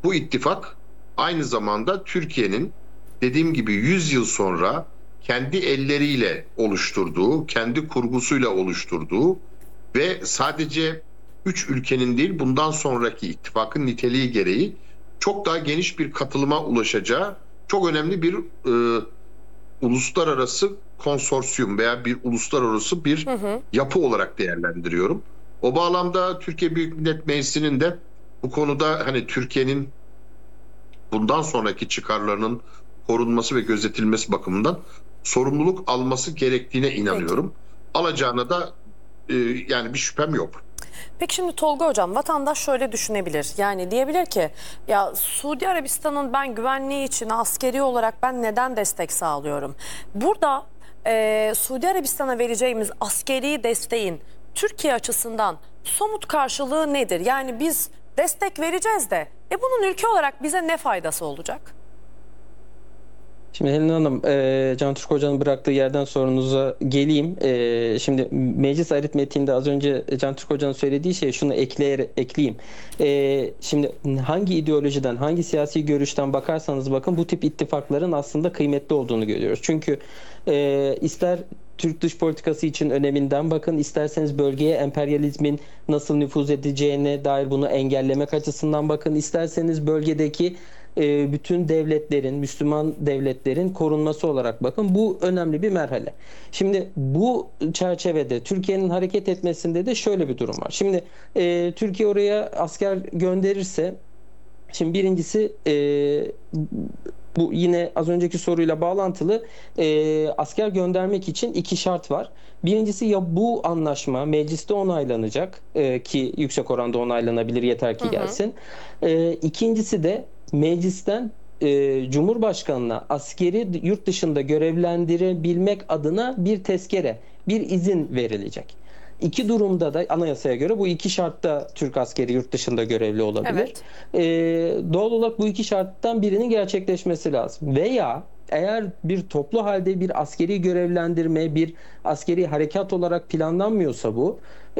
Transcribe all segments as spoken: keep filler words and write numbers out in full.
bu ittifak aynı zamanda Türkiye'nin dediğim gibi yüz yıl sonra kendi elleriyle oluşturduğu, kendi kurgusuyla oluşturduğu ve sadece üç ülkenin değil bundan sonraki ittifakın niteliği gereği çok daha geniş bir katılıma ulaşacağı çok önemli bir e, uluslararası konsorsiyum veya bir uluslararası bir hı hı. yapı olarak değerlendiriyorum. O bağlamda Türkiye Büyük Millet Meclisi'nin de bu konuda hani Türkiye'nin bundan sonraki çıkarlarının korunması ve gözetilmesi bakımından sorumluluk alması gerektiğine inanıyorum. Peki. Alacağına da e, yani bir şüphem yok. Peki şimdi Tolga Hocam, vatandaş şöyle düşünebilir. Yani diyebilir ki ya Suudi Arabistan'ın ben güvenliği için askeri olarak ben neden destek sağlıyorum? Burada e, Suudi Arabistan'a vereceğimiz askeri desteğin Türkiye açısından somut karşılığı nedir? Yani biz destek vereceğiz de e bunun ülke olarak bize ne faydası olacak? Şimdi Helin Hanım, e, Can Türk Hoca'nın bıraktığı yerden sorunuza geleyim. E, şimdi meclis aritmetiğinde az önce Can Türk Hoca'nın söylediği şey şunu ekleyerek ekleyeyim. E, şimdi hangi ideolojiden, hangi siyasi görüşten bakarsanız bakın bu tip ittifakların aslında kıymetli olduğunu görüyoruz. Çünkü e, ister Türk dış politikası için öneminden bakın, isterseniz bölgeye emperyalizmin nasıl nüfuz edeceğine dair bunu engellemek açısından bakın, isterseniz bölgedeki bütün devletlerin, Müslüman devletlerin korunması olarak bakın. Bu önemli bir merhale. Şimdi bu çerçevede Türkiye'nin hareket etmesinde de şöyle bir durum var. Şimdi e, Türkiye oraya asker gönderirse, şimdi birincisi e, bu yine az önceki soruyla bağlantılı, e, asker göndermek için iki şart var. Birincisi ya bu anlaşma mecliste onaylanacak e, ki yüksek oranda onaylanabilir yeter ki gelsin. Hı hı. E, ikincisi de meclisten e, Cumhurbaşkanı'na askeri yurt dışında görevlendirebilmek adına bir tezkere, bir izin verilecek. İki durumda da anayasaya göre bu iki şartta Türk askeri yurt dışında görevli olabilir. Evet. E, doğal olarak bu iki şarttan birinin gerçekleşmesi lazım. Veya eğer bir toplu halde bir askeri görevlendirme, bir askeri harekat olarak planlanmıyorsa bu,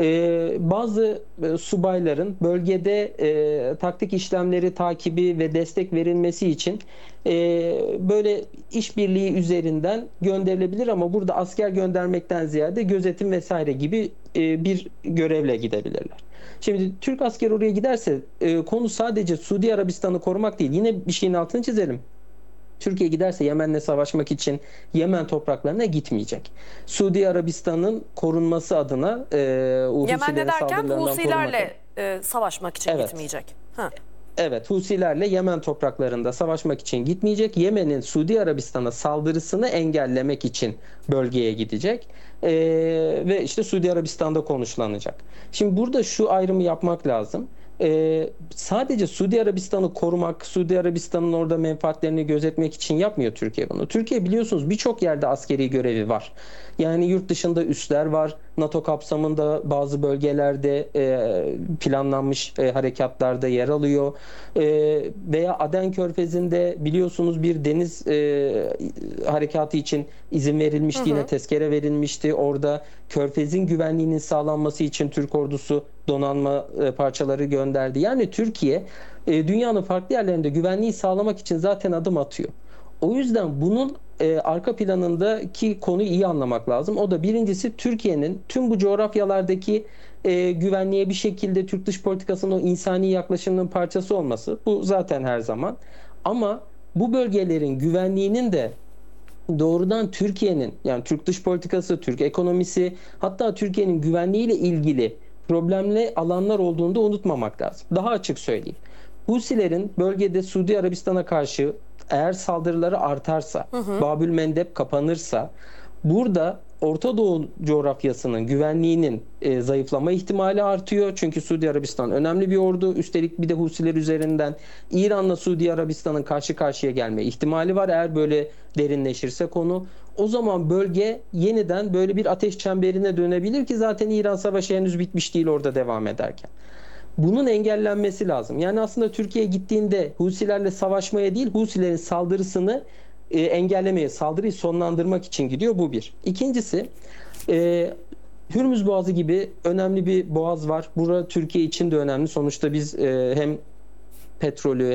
e, bazı e, subayların bölgede e, taktik işlemleri takibi ve destek verilmesi için e, böyle işbirliği üzerinden gönderilebilir ama burada asker göndermekten ziyade gözetim vesaire gibi e, bir görevle gidebilirler. Şimdi Türk askeri oraya giderse e, konu sadece Suudi Arabistan'ı korumak değil. Yine bir şeyin altını çizelim. Türkiye giderse Yemen'le savaşmak için Yemen topraklarına gitmeyecek. Suudi Arabistan'ın korunması adına e, Yemen'le derken Husilerle e, savaşmak için evet. gitmeyecek. Ha. Evet, Husilerle Yemen topraklarında savaşmak için gitmeyecek. Yemen'in Suudi Arabistan'a saldırısını engellemek için bölgeye gidecek. Ee, ve işte Suudi Arabistan'da konuşlanacak. Şimdi burada şu ayrımı yapmak lazım. Ee, sadece Suudi Arabistan'ı korumak, Suudi Arabistan'ın orada menfaatlerini gözetmek için yapmıyor Türkiye bunu. Türkiye biliyorsunuz birçok yerde askeri görevi var. Yani yurt dışında üsler var. NATO kapsamında bazı bölgelerde e, planlanmış e, harekatlarda yer alıyor. E, veya Aden Körfezi'nde biliyorsunuz bir deniz e, harekatı için izin verilmişti. Hı hı. Yine tezkere verilmişti. Orada Körfez'in güvenliğinin sağlanması için Türk ordusu donanma e, parçaları gönderdi. Yani Türkiye e, dünyanın farklı yerlerinde güvenliği sağlamak için zaten adım atıyor. O yüzden bunun e, arka planındaki konuyu iyi anlamak lazım. O da birincisi Türkiye'nin tüm bu coğrafyalardaki e, güvenliğe bir şekilde Türk dış politikasının o insani yaklaşımının parçası olması. Bu zaten her zaman. Ama bu bölgelerin güvenliğinin de doğrudan Türkiye'nin, yani Türk dış politikası, Türk ekonomisi, hatta Türkiye'nin güvenliğiyle ilgili problemli alanlar olduğunu da unutmamak lazım. Daha açık söyleyeyim. Husilerin bölgede Suudi Arabistan'a karşı eğer saldırıları artarsa, hı hı. Babül Mendeb kapanırsa, burada Orta Doğu coğrafyasının güvenliğinin e, zayıflama ihtimali artıyor. Çünkü Suudi Arabistan önemli bir ordu. Üstelik bir de Husiler üzerinden İran'la Suudi Arabistan'ın karşı karşıya gelme ihtimali var. Eğer böyle derinleşirse konu, o zaman bölge yeniden böyle bir ateş çemberine dönebilir ki zaten İran savaşı henüz bitmiş değil orada devam ederken. Bunun engellenmesi lazım. Yani aslında Türkiye gittiğinde Husilerle savaşmaya değil, Husilerin saldırısını e, engellemeye, saldırıyı sonlandırmak için gidiyor. Bu bir. İkincisi, e, Hürmüz Boğazı gibi önemli bir boğaz var. Burası Türkiye için de önemli. Sonuçta biz e, hem petrolü